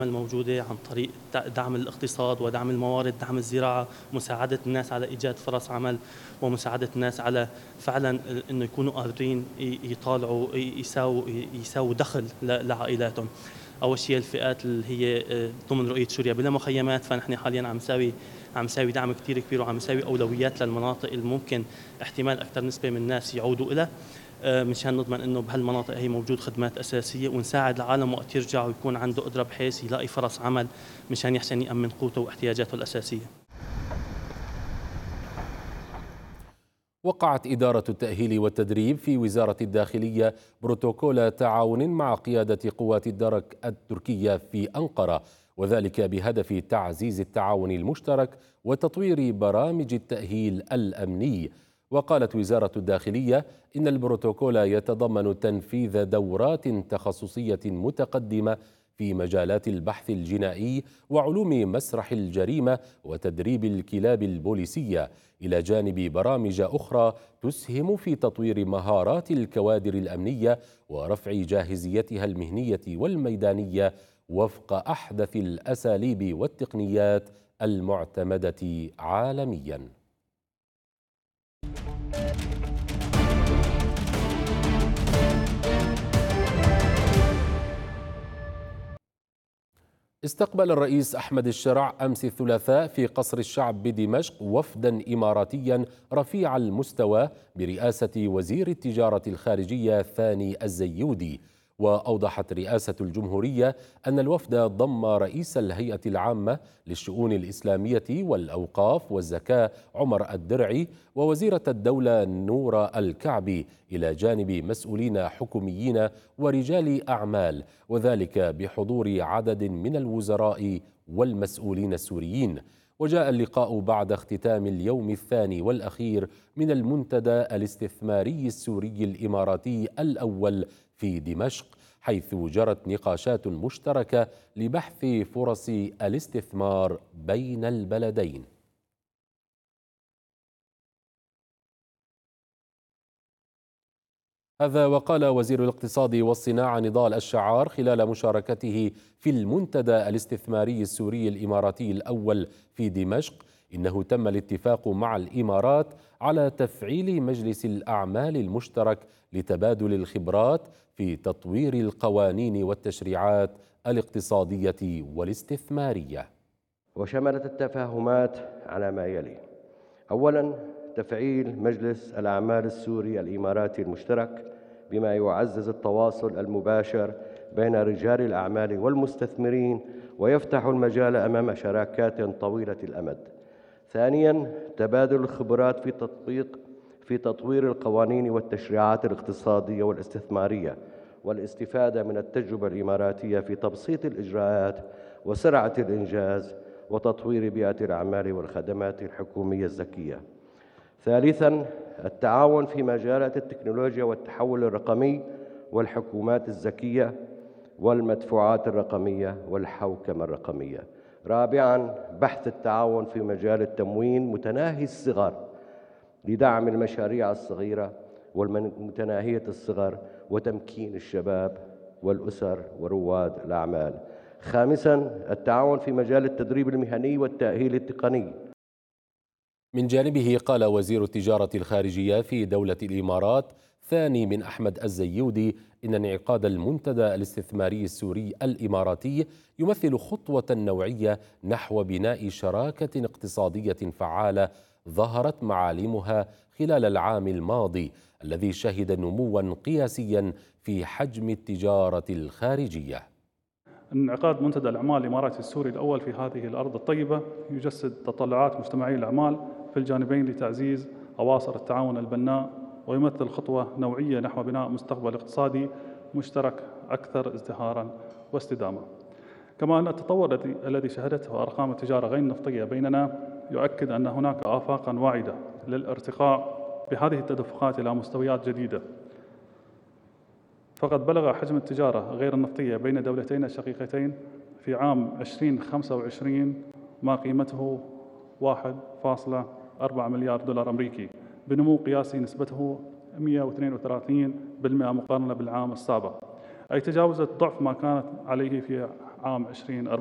الموجودة عن طريق دعم الاقتصاد ودعم الموارد، دعم الزراعة، مساعدة الناس على إيجاد فرص عمل، ومساعدة الناس على فعلا إنه يكونوا قادرين يطالعوا يساووا دخل لعائلاتهم. أول شيء الفئات اللي هي ضمن رؤية سوريا بلا مخيمات، فنحن حاليا عم نساوي دعم كتير كبير، وعم نساوي أولويات للمناطق اللي ممكن احتمال أكثر نسبة من الناس يعودوا إلى، مشان نضمن انه بهالمناطق هي موجود خدمات اساسيه، ونساعد العالم وقت يرجع ويكون عنده قدره بحيث يلاقي فرص عمل مشان يحسن يامن قوته واحتياجاته الاساسيه. وقعت إدارة التأهيل والتدريب في وزارة الداخلية بروتوكول تعاون مع قيادة قوات الدرك التركية في أنقرة، وذلك بهدف تعزيز التعاون المشترك وتطوير برامج التأهيل الأمني. وقالت وزارة الداخلية إن البروتوكول يتضمن تنفيذ دورات تخصصية متقدمة في مجالات البحث الجنائي وعلوم مسرح الجريمة وتدريب الكلاب البوليسية، إلى جانب برامج أخرى تسهم في تطوير مهارات الكوادر الأمنية ورفع جاهزيتها المهنية والميدانية وفق أحدث الأساليب والتقنيات المعتمدة عالمياً. استقبل الرئيس أحمد الشرع أمس الثلاثاء في قصر الشعب بدمشق وفدا إماراتيا رفيع المستوى برئاسة وزير التجارة الخارجية ثاني الزيودي. وأوضحت رئاسة الجمهورية أن الوفد ضم رئيس الهيئة العامة للشؤون الإسلامية والأوقاف والزكاة عمر الدرعي ووزيرة الدولة نور الكعبي، إلى جانب مسؤولين حكوميين ورجال أعمال، وذلك بحضور عدد من الوزراء والمسؤولين السوريين. وجاء اللقاء بعد اختتام اليوم الثاني والأخير من المنتدى الاستثماري السوري الإماراتي الأول في دمشق، حيث جرت نقاشات مشتركة لبحث فرص الاستثمار بين البلدين. هذا وقال وزير الاقتصاد والصناعة نضال الشعار خلال مشاركته في المنتدى الاستثماري السوري الإماراتي الأول في دمشق إنه تم الاتفاق مع الإمارات على تفعيل مجلس الأعمال المشترك لتبادل الخبرات في تطوير القوانين والتشريعات الاقتصادية والاستثمارية. وشملت التفاهمات على ما يلي: أولاً، تفعيل مجلس الأعمال السوري الإماراتي المشترك بما يعزز التواصل المباشر بين رجال الأعمال والمستثمرين ويفتح المجال أمام شراكات طويلة الأمد. ثانياً، تبادل الخبرات في تطوير القوانين والتشريعات الاقتصادية والاستثمارية، والاستفادة من التجربة الإماراتية في تبسيط الإجراءات وسرعة الإنجاز وتطوير بيئة الأعمال والخدمات الحكومية الذكية. ثالثاً، التعاون في مجالات التكنولوجيا والتحول الرقمي والحكومات الذكية والمدفوعات الرقمية والحوكمة الرقمية. رابعاً، بحث التعاون في مجال التموين متناهي الصغر لدعم المشاريع الصغيرة والمتناهية الصغر وتمكين الشباب والأسر ورواد الأعمال. خامساً، التعاون في مجال التدريب المهني والتأهيل التقني. من جانبه قال وزير التجارة الخارجية في دولة الإمارات ثاني من أحمد الزيودي إن انعقاد المنتدى الاستثماري السوري الإماراتي يمثل خطوة نوعية نحو بناء شراكة اقتصادية فعالة ظهرت معالمها خلال العام الماضي الذي شهد نموا قياسيا في حجم التجارة الخارجية. انعقاد منتدى الأعمال الإماراتي السوري الأول في هذه الأرض الطيبة يجسد تطلعات مجتمعي الأعمال في الجانبين لتعزيز أواصر التعاون البناء، ويمثل خطوة نوعية نحو بناء مستقبل اقتصادي مشترك أكثر ازدهاراً واستدامة. كما أن التطور الذي شهدته أرقام التجارة غير النفطية بيننا يؤكد أن هناك آفاقاً واعدة للارتقاء بهذه التدفقات إلى مستويات جديدة. فقد بلغ حجم التجارة غير النفطية بين الدولتين الشقيقتين في عام 2025 ما قيمته 1.4 مليار دولار أمريكي، بنمو قياسي نسبته 132% مقارنة بالعام السابق، أي تجاوزت ضعف ما كانت عليه في عام 2040.